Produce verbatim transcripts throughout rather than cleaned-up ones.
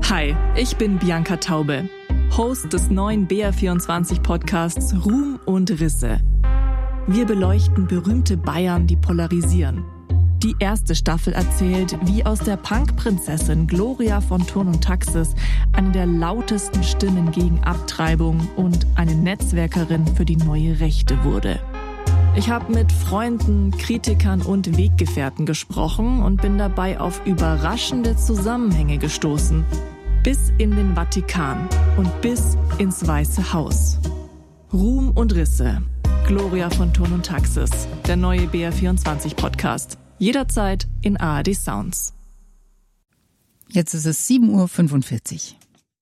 Hi, ich bin Bianca Taube, Host des neuen B R vierundzwanzig Podcasts Ruhm und Risse. Wir beleuchten berühmte Bayern, die polarisieren. Die erste Staffel erzählt, wie aus der Punk-Prinzessin Gloria von Thurn und Taxis eine der lautesten Stimmen gegen Abtreibung und eine Netzwerkerin für die neue Rechte wurde. Ich habe mit Freunden, Kritikern und Weggefährten gesprochen und bin dabei auf überraschende Zusammenhänge gestoßen. Bis in den Vatikan und bis ins Weiße Haus. Ruhm und Risse. Gloria von Thurn und Taxis. Der neue B R vierundzwanzig Podcast. Jederzeit in A R D Sounds. Jetzt ist es sieben Uhr fünfundvierzig.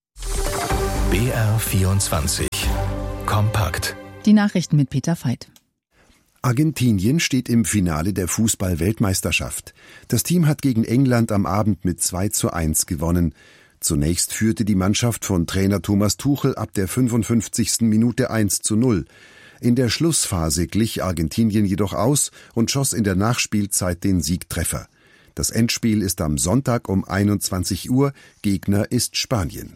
B R vierundzwanzig. Kompakt. Die Nachrichten mit Peter Veit. Argentinien steht im Finale der Fußball-Weltmeisterschaft. Das Team hat gegen England am Abend mit zwei zu eins gewonnen. Zunächst führte die Mannschaft von Trainer Thomas Tuchel ab der fünfundfünfzigsten Minute eins zu null. In der Schlussphase glich Argentinien jedoch aus und schoss in der Nachspielzeit den Siegtreffer. Das Endspiel ist am Sonntag um einundzwanzig Uhr, Gegner ist Spanien.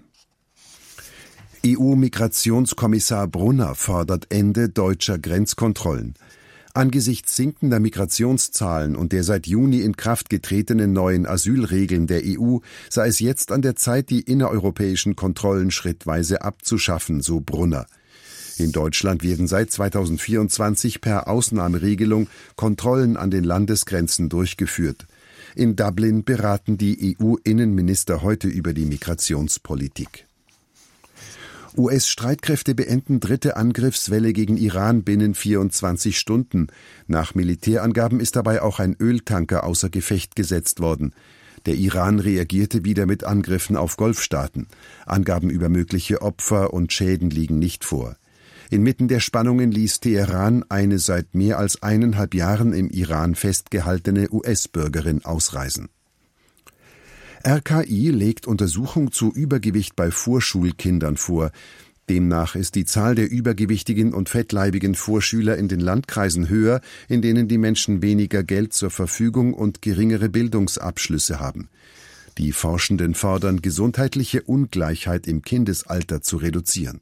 E U-Migrationskommissar Brunner fordert Ende deutscher Grenzkontrollen. Angesichts sinkender Migrationszahlen und der seit Juni in Kraft getretenen neuen Asylregeln der E U sei es jetzt an der Zeit, die innereuropäischen Kontrollen schrittweise abzuschaffen, so Brunner. In Deutschland werden seit zweitausendvierundzwanzig per Ausnahmeregelung Kontrollen an den Landesgrenzen durchgeführt. In Dublin beraten die E U-Innenminister heute über die Migrationspolitik. U S-Streitkräfte beenden dritte Angriffswelle gegen Iran binnen vierundzwanzig Stunden. Nach Militärangaben ist dabei auch ein Öltanker außer Gefecht gesetzt worden. Der Iran reagierte wieder mit Angriffen auf Golfstaaten. Angaben über mögliche Opfer und Schäden liegen nicht vor. Inmitten der Spannungen ließ Teheran eine seit mehr als eineinhalb Jahren im Iran festgehaltene U S-Bürgerin ausreisen. R K I legt Untersuchung zu Übergewicht bei Vorschulkindern vor. Demnach ist die Zahl der übergewichtigen und fettleibigen Vorschüler in den Landkreisen höher, in denen die Menschen weniger Geld zur Verfügung und geringere Bildungsabschlüsse haben. Die Forschenden fordern, gesundheitliche Ungleichheit im Kindesalter zu reduzieren.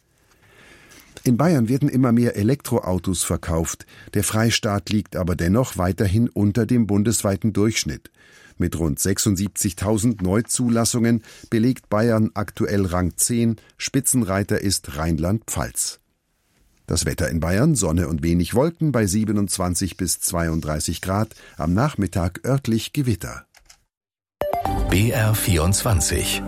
In Bayern werden immer mehr Elektroautos verkauft. Der Freistaat liegt aber dennoch weiterhin unter dem bundesweiten Durchschnitt. Mit rund sechsundsiebzigtausend Neuzulassungen belegt Bayern aktuell Rang zehn, Spitzenreiter ist Rheinland-Pfalz. Das Wetter in Bayern, Sonne und wenig Wolken bei siebenundzwanzig bis zweiunddreißig Grad, am Nachmittag örtlich Gewitter. B R vierundzwanzig.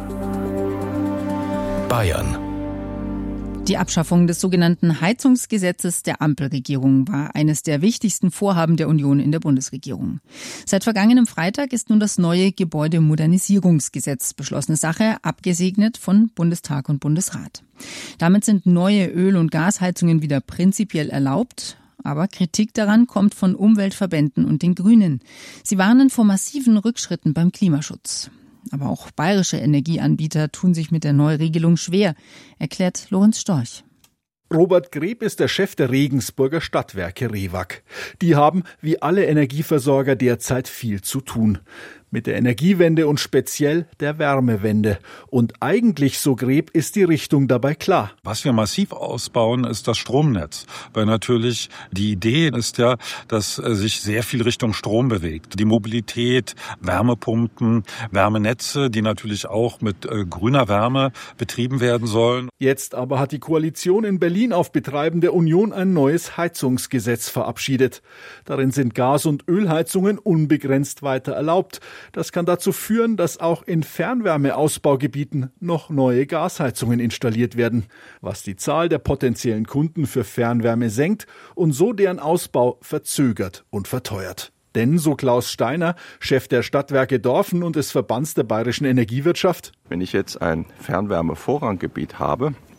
Bayern. Die Abschaffung des sogenannten Heizungsgesetzes der Ampelregierung war eines der wichtigsten Vorhaben der Union in der Bundesregierung. Seit vergangenem Freitag ist nun das neue Gebäudemodernisierungsgesetz beschlossene Sache, abgesegnet von Bundestag und Bundesrat. Damit sind neue Öl- und Gasheizungen wieder prinzipiell erlaubt. Aber Kritik daran kommt von Umweltverbänden und den Grünen. Sie warnen vor massiven Rückschritten beim Klimaschutz. Aber auch bayerische Energieanbieter tun sich mit der Neuregelung schwer, erklärt Lorenz Storch. Robert Greb ist der Chef der Regensburger Stadtwerke Rewag. Die haben, wie alle Energieversorger, derzeit viel zu tun. Mit der Energiewende und speziell der Wärmewende. Und eigentlich, so Greb, ist die Richtung dabei klar. Was wir massiv ausbauen, ist das Stromnetz. Weil natürlich die Idee ist ja, dass sich sehr viel Richtung Strom bewegt. Die Mobilität, Wärmepumpen, Wärmenetze, die natürlich auch mit äh, grüner Wärme betrieben werden sollen. Jetzt aber hat die Koalition in Berlin auf Betreiben der Union ein neues Heizungsgesetz verabschiedet. Darin sind Gas- und Ölheizungen unbegrenzt weiter erlaubt. Das kann dazu führen, dass auch in Fernwärmeausbaugebieten noch neue Gasheizungen installiert werden, was die Zahl der potenziellen Kunden für Fernwärme senkt und so deren Ausbau verzögert und verteuert. Denn, so Klaus Steiner, Chef der Stadtwerke Dorfen und des Verbands der bayerischen Energiewirtschaft: Wenn ich jetzt ein Fernwärmevorranggebiet habe,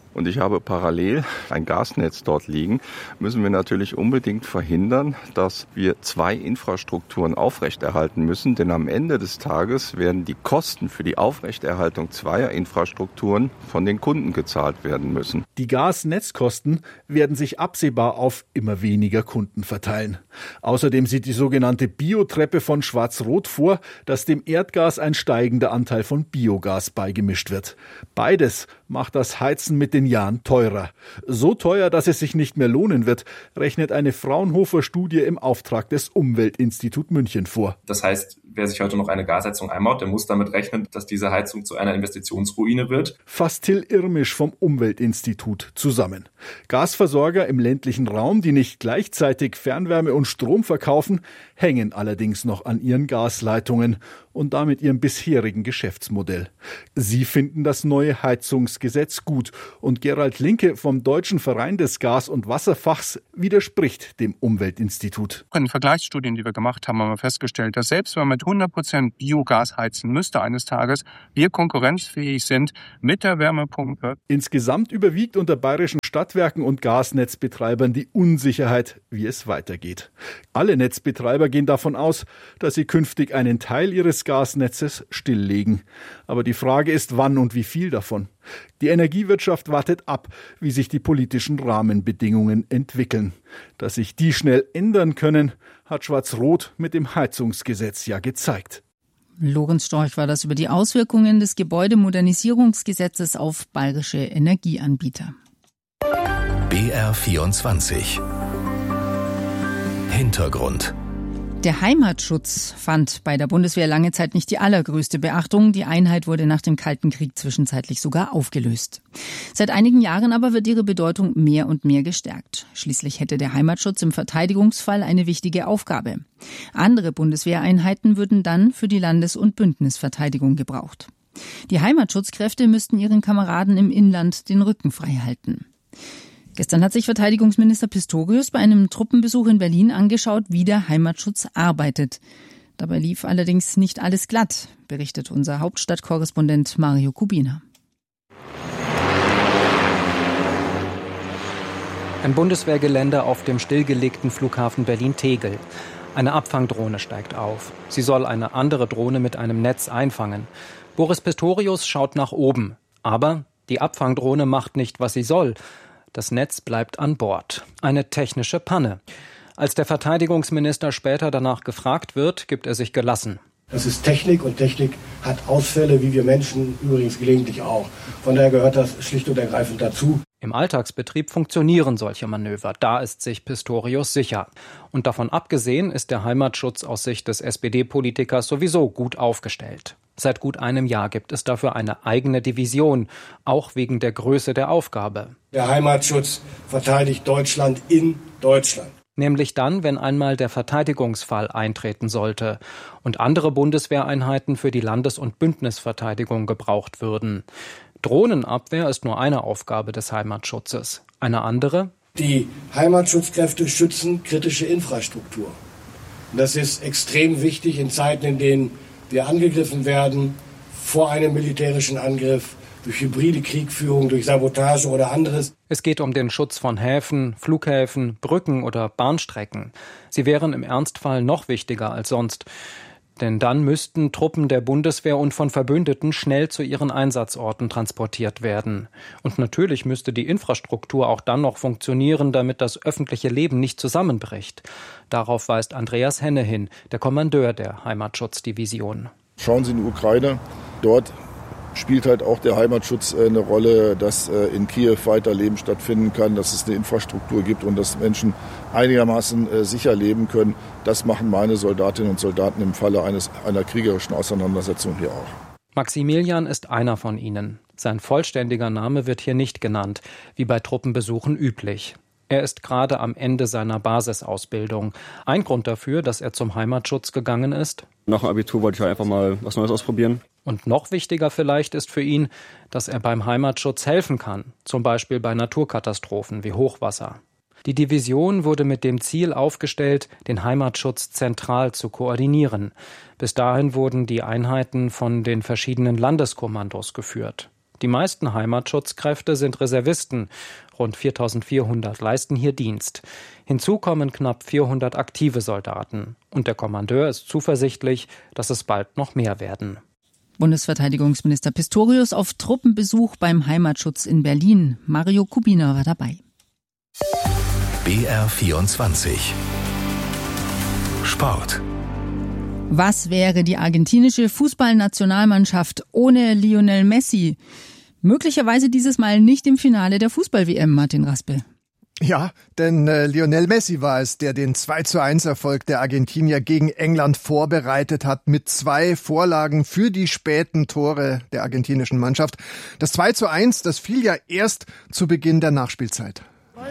und ich habe parallel ein Gasnetz dort liegen, müssen wir natürlich unbedingt verhindern, dass wir zwei Infrastrukturen aufrechterhalten müssen. Denn am Ende des Tages werden die Kosten für die Aufrechterhaltung zweier Infrastrukturen von den Kunden gezahlt werden müssen. Die Gasnetzkosten werden sich absehbar auf immer weniger Kunden verteilen. Außerdem sieht die sogenannte Biotreppe von Schwarz-Rot vor, dass dem Erdgas ein steigender Anteil von Biogas beigemischt wird. Beides macht das Heizen mit den Jahren teurer. So teuer, dass es sich nicht mehr lohnen wird, rechnet eine Fraunhofer-Studie im Auftrag des Umweltinstitut München vor. Das heißt, wer sich heute noch eine Gasheizung einbaut, der muss damit rechnen, dass diese Heizung zu einer Investitionsruine wird. Fasst Till Irmisch vom Umweltinstitut zusammen. Gasversorger im ländlichen Raum, die nicht gleichzeitig Fernwärme und Strom verkaufen, hängen allerdings noch an ihren Gasleitungen und damit ihrem bisherigen Geschäftsmodell. Sie finden das neue Heizungsgesetz gut und Gerald Linke vom Deutschen Verein des Gas- und Wasserfachs widerspricht dem Umweltinstitut. In Vergleichsstudien, die wir gemacht haben, haben wir festgestellt, dass selbst wenn man mit hundert Prozent Biogas heizen müsste eines Tages, wir konkurrenzfähig sind mit der Wärmepumpe. Insgesamt überwiegt unter bayerischen Stadtwerken und Gasnetzbetreibern die Unsicherheit, wie es weitergeht. Alle Netzbetreiber gehen davon aus, dass sie künftig einen Teil ihres Gasnetzes stilllegen. Aber die Frage ist, wann und wie viel davon. Die Energiewirtschaft wartet ab, wie sich die politischen Rahmenbedingungen entwickeln. Dass sich die schnell ändern können, hat Schwarz-Rot mit dem Heizungsgesetz ja gezeigt. Lorenz Storch war das über die Auswirkungen des Gebäudemodernisierungsgesetzes auf bayerische Energieanbieter. B R vierundzwanzig Hintergrund. Der Heimatschutz fand bei der Bundeswehr lange Zeit nicht die allergrößte Beachtung. Die Einheit wurde nach dem Kalten Krieg zwischenzeitlich sogar aufgelöst. Seit einigen Jahren aber wird ihre Bedeutung mehr und mehr gestärkt. Schließlich hätte der Heimatschutz im Verteidigungsfall eine wichtige Aufgabe. Andere Bundeswehreinheiten würden dann für die Landes- und Bündnisverteidigung gebraucht. Die Heimatschutzkräfte müssten ihren Kameraden im Inland den Rücken frei halten. Gestern hat sich Verteidigungsminister Pistorius bei einem Truppenbesuch in Berlin angeschaut, wie der Heimatschutz arbeitet. Dabei lief allerdings nicht alles glatt, berichtet unser Hauptstadtkorrespondent Mario Kubina. Ein Bundeswehrgelände auf dem stillgelegten Flughafen Berlin-Tegel. Eine Abfangdrohne steigt auf. Sie soll eine andere Drohne mit einem Netz einfangen. Boris Pistorius schaut nach oben. Aber die Abfangdrohne macht nicht, was sie soll. Das Netz bleibt an Bord. Eine technische Panne. Als der Verteidigungsminister später danach gefragt wird, gibt er sich gelassen. Das ist Technik und Technik hat Ausfälle, wie wir Menschen übrigens gelegentlich auch. Von daher gehört das schlicht und ergreifend dazu. Im Alltagsbetrieb funktionieren solche Manöver. Da ist sich Pistorius sicher. Und davon abgesehen ist der Heimatschutz aus Sicht des S P D-Politikers sowieso gut aufgestellt. Seit gut einem Jahr gibt es dafür eine eigene Division, auch wegen der Größe der Aufgabe. Der Heimatschutz verteidigt Deutschland in Deutschland. Nämlich dann, wenn einmal der Verteidigungsfall eintreten sollte und andere Bundeswehreinheiten für die Landes- und Bündnisverteidigung gebraucht würden. Drohnenabwehr ist nur eine Aufgabe des Heimatschutzes. Eine andere? Die Heimatschutzkräfte schützen kritische Infrastruktur. Das ist extrem wichtig in Zeiten, in denen wir angegriffen werden, vor einem militärischen Angriff, durch hybride Kriegführung, durch Sabotage oder anderes. Es geht um den Schutz von Häfen, Flughäfen, Brücken oder Bahnstrecken. Sie wären im Ernstfall noch wichtiger als sonst. Denn dann müssten Truppen der Bundeswehr und von Verbündeten schnell zu ihren Einsatzorten transportiert werden. Und natürlich müsste die Infrastruktur auch dann noch funktionieren, damit das öffentliche Leben nicht zusammenbricht. Darauf weist Andreas Henne hin, der Kommandeur der Heimatschutzdivision. Schauen Sie in die Ukraine. Dort spielt halt auch der Heimatschutz eine Rolle, dass in Kiew weiter Leben stattfinden kann, dass es eine Infrastruktur gibt und dass Menschen einigermaßen sicher leben können. Das machen meine Soldatinnen und Soldaten im Falle eines, einer kriegerischen Auseinandersetzung hier auch. Maximilian ist einer von ihnen. Sein vollständiger Name wird hier nicht genannt, wie bei Truppenbesuchen üblich. Er ist gerade am Ende seiner Basisausbildung. Ein Grund dafür, dass er zum Heimatschutz gegangen ist? Nach dem Abitur wollte ich halt einfach mal was Neues ausprobieren. Und noch wichtiger vielleicht ist für ihn, dass er beim Heimatschutz helfen kann, zum Beispiel bei Naturkatastrophen wie Hochwasser. Die Division wurde mit dem Ziel aufgestellt, den Heimatschutz zentral zu koordinieren. Bis dahin wurden die Einheiten von den verschiedenen Landeskommandos geführt. Die meisten Heimatschutzkräfte sind Reservisten. Rund viertausendvierhundert leisten hier Dienst. Hinzu kommen knapp vierhundert aktive Soldaten. Und der Kommandeur ist zuversichtlich, dass es bald noch mehr werden. Bundesverteidigungsminister Pistorius auf Truppenbesuch beim Heimatschutz in Berlin. Mario Kubiner war dabei. B R vierundzwanzig Sport. Was wäre die argentinische Fußballnationalmannschaft ohne Lionel Messi? Möglicherweise dieses Mal nicht im Finale der Fußball-W M, Martin Raspe. Ja, denn äh, Lionel Messi war es, der den zwei zu eins Erfolg der Argentinier gegen England vorbereitet hat, mit zwei Vorlagen für die späten Tore der argentinischen Mannschaft. Das zwei zu eins, das fiel ja erst zu Beginn der Nachspielzeit.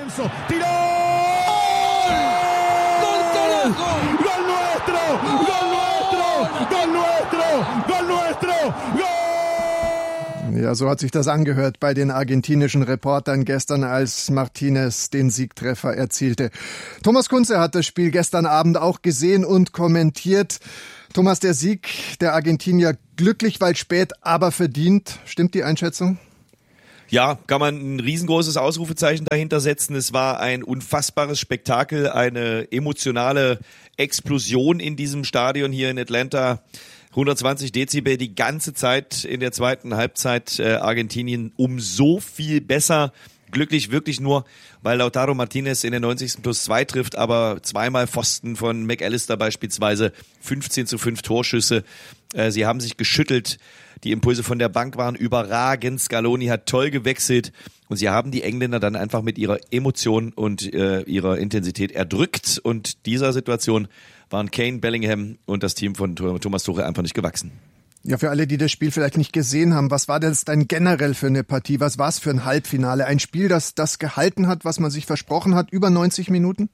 Ja, so hat sich das angehört bei den argentinischen Reportern gestern, als Martinez den Siegtreffer erzielte. Thomas Kunze hat das Spiel gestern Abend auch gesehen und kommentiert. Thomas, der Sieg der Argentinier glücklich, weil spät, aber verdient. Stimmt die Einschätzung? Ja, kann man ein riesengroßes Ausrufezeichen dahinter setzen. Es war ein unfassbares Spektakel, eine emotionale Explosion in diesem Stadion hier in Atlanta. hundertzwanzig Dezibel die ganze Zeit in der zweiten Halbzeit. Äh, Argentinien um so viel besser. Glücklich wirklich nur, weil Lautaro Martinez in der neunzigsten plus zwei trifft, aber zweimal Pfosten von McAllister beispielsweise, fünfzehn zu fünf Torschüsse. Äh, sie haben sich geschüttelt. Die Impulse von der Bank waren überragend. Scaloni hat toll gewechselt und sie haben die Engländer dann einfach mit ihrer Emotion und äh, ihrer Intensität erdrückt. Und dieser Situation waren Kane, Bellingham und das Team von Thomas Tuchel einfach nicht gewachsen. Ja, für alle, die das Spiel vielleicht nicht gesehen haben, was war das denn generell für eine Partie? Was war es für ein Halbfinale? Ein Spiel, das das gehalten hat, was man sich versprochen hat, über neunzig Minuten?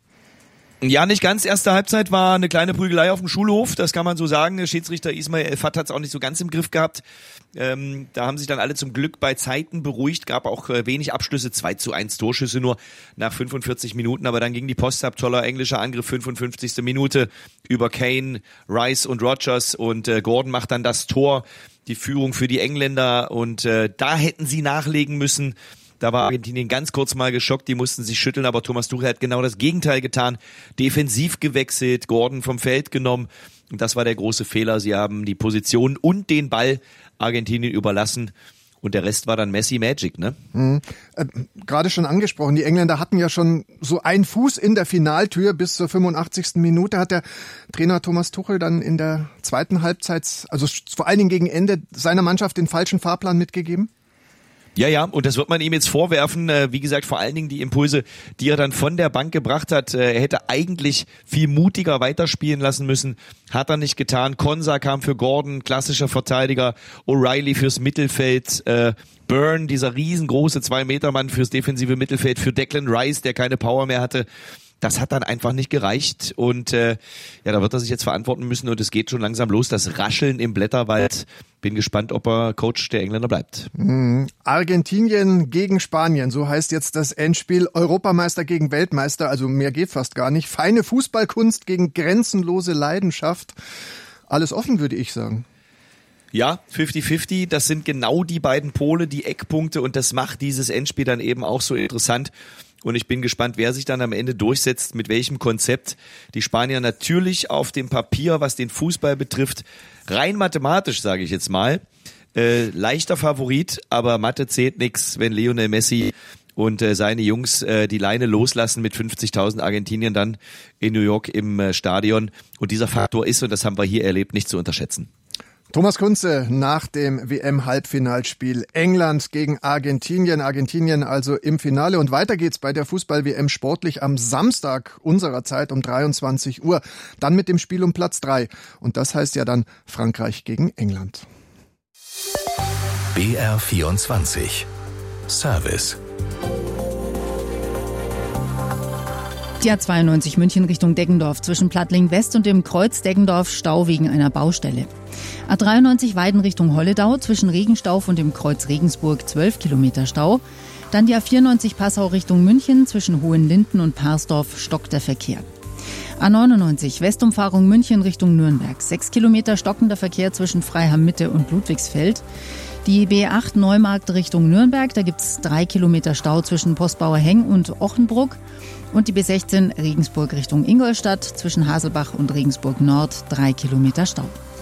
Ja, nicht ganz. Erste Halbzeit war eine kleine Prügelei auf dem Schulhof, das kann man so sagen. Der Schiedsrichter Ismail El-Fat hat es auch nicht so ganz im Griff gehabt. Ähm, da haben sich dann alle zum Glück bei Zeiten beruhigt, gab auch äh, wenig Abschlüsse, zwei zu eins Torschüsse nur nach fünfundvierzig Minuten, aber dann ging die Post ab, toller englischer Angriff, fünfundfünfzigste Minute über Kane, Rice und Rodgers und äh, Gordon macht dann das Tor, die Führung für die Engländer und äh, da hätten sie nachlegen müssen. Da war Argentinien ganz kurz mal geschockt, die mussten sich schütteln, aber Thomas Tuchel hat genau das Gegenteil getan. Defensiv gewechselt, Gordon vom Feld genommen und das war der große Fehler. Sie haben die Position und den Ball Argentinien überlassen und der Rest war dann Messi Magic, ne? Mhm. Äh, gerade schon angesprochen, die Engländer hatten ja schon so einen Fuß in der Finaltür. Bis zur fünfundachtzigsten Minute hat der Trainer Thomas Tuchel dann in der zweiten Halbzeit, also vor allen Dingen gegen Ende, seiner Mannschaft den falschen Fahrplan mitgegeben? Ja, ja, und das wird man ihm jetzt vorwerfen. Wie gesagt, vor allen Dingen die Impulse, die er dann von der Bank gebracht hat. Er hätte eigentlich viel mutiger weiterspielen lassen müssen. Hat er nicht getan. Konsa kam für Gordon, klassischer Verteidiger. O'Reilly fürs Mittelfeld. Byrne, dieser riesengroße Zwei-Meter-Mann fürs defensive Mittelfeld. Für Declan Rice, der keine Power mehr hatte. Das hat dann einfach nicht gereicht und äh, ja, da wird er sich jetzt verantworten müssen und es geht schon langsam los, das Rascheln im Blätterwald. Bin gespannt, ob er Coach der Engländer bleibt. Mhm. Argentinien gegen Spanien, so heißt jetzt das Endspiel. Europameister gegen Weltmeister, also mehr geht fast gar nicht. Feine Fußballkunst gegen grenzenlose Leidenschaft. Alles offen, würde ich sagen. Ja, fünfzig fünfzig, das sind genau die beiden Pole, die Eckpunkte und das macht dieses Endspiel dann eben auch so interessant. Und ich bin gespannt, wer sich dann am Ende durchsetzt, mit welchem Konzept. Die Spanier natürlich auf dem Papier, was den Fußball betrifft, rein mathematisch, sage ich jetzt mal, äh, leichter Favorit, aber Mathe zählt nix, wenn Lionel Messi und äh, seine Jungs äh, die Leine loslassen mit fünfzigtausend Argentiniern dann in New York im äh, Stadion. Und dieser Faktor ist, und das haben wir hier erlebt, nicht zu unterschätzen. Thomas Kunze nach dem W M-Halbfinalspiel England gegen Argentinien. Argentinien also im Finale. Und weiter geht's bei der Fußball-W M sportlich am Samstag unserer Zeit um dreiundzwanzig Uhr. Dann mit dem Spiel um Platz drei. Und das heißt ja dann Frankreich gegen England. B R vierundzwanzig Service. Die A zweiundneunzig München Richtung Deggendorf zwischen Plattling West und dem Kreuz Deggendorf Stau wegen einer Baustelle. A dreiundneunzig Weiden Richtung Holledau zwischen Regenstauf und dem Kreuz Regensburg zwölf Kilometer Stau. Dann die A vierundneunzig Passau Richtung München zwischen Hohenlinden und Parsdorf stockt der Verkehr. A neunundneunzig Westumfahrung München Richtung Nürnberg. sechs Kilometer stockender Verkehr zwischen Freiham Mitte und Ludwigsfeld. Die B acht Neumarkt Richtung Nürnberg, da gibt es drei Kilometer Stau zwischen Postbauer Heng und Ochenbruck. Und die B sechzehn Regensburg Richtung Ingolstadt zwischen Haselbach und Regensburg Nord, drei Kilometer Stau.